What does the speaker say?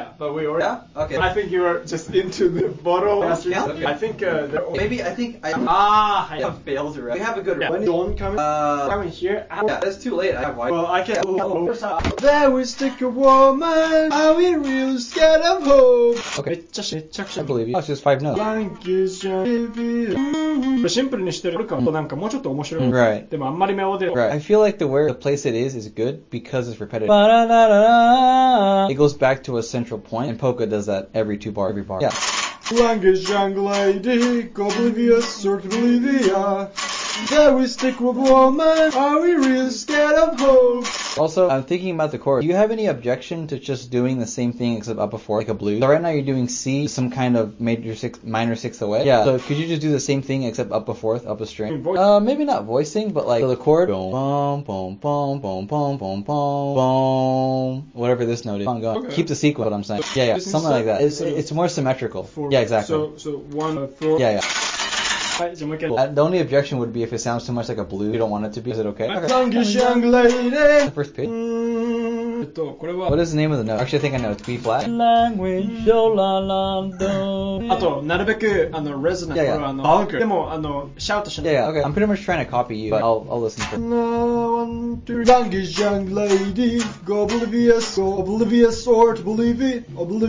Yeah, but we already. Yeah? Okay. I think you were just into the bottle. Yeah, okay. I think Maybe I think I have failed already. We have a good Yeah. one. Don't come coming here. Yeah, that's too late. I have white. Well, I can. There we stick a woman. Are we real scared of hope? Okay. I believe you. Oh, it's just 5 notes. シンプルにしてるからなんかもうちょっと面白い。 Right. でもあんまりメロディー。 Right. I feel like the place it is good because it's repetitive. It goes back to a central point, and polka does that every bar. Yeah. Language young lady, oblivious, sort of Bolivia. There we stick with woman. Are we real scared of hope? Also, I'm thinking about the chord. Do you have any objection to just doing the same thing except up a 4, like a blues? So right now you're doing C, some kind of minor 6th away. Yeah. So could you just do the same thing except up a 4th, up a string? Maybe not voicing, but like so the chord. Boom, boom, boom, boom, boom, boom, boom, boom. Whatever this note is. Go. Okay. Keep the sequence. What I'm saying. Yeah. Something like that. It's more symmetrical. Yeah, exactly. So 1, 4. Yeah. The only objection would be if it sounds too much like a blues. You don't want it to be. Is it okay? Language young lady. The first pitch. What is the name of the note? Actually, I think I know. It's B flat. Language, do. あとなるべくresonant vulgar でもシャウトしない。 Yeah. Okay. I'm pretty much trying to copy you, but I'll listen for. Language young lady, go oblivious or to believe it,